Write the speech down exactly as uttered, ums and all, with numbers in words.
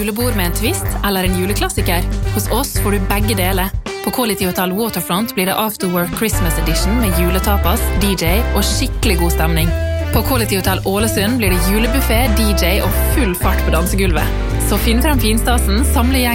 julebord med en twist eller en juleklassiker? Hos oss får du begge deler. På Quality Hotel Waterfront blir det Afterwork Christmas Edition med juletapas, D J og skikkelig god stemning. På Quality Hotel Ålesund blir det julebuffet, D J og full fart på dansegulvet. Så finn frem finstasen, samle gjeng